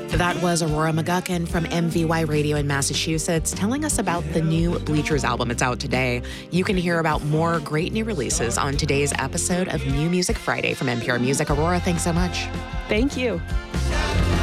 That was Aurora McGuckin from MVY Radio in Massachusetts telling us about the new Bleachers album. It's out today. You can hear about more great new releases on today's episode of New Music Friday from NPR Music. Aurora, thanks so much. Thank you.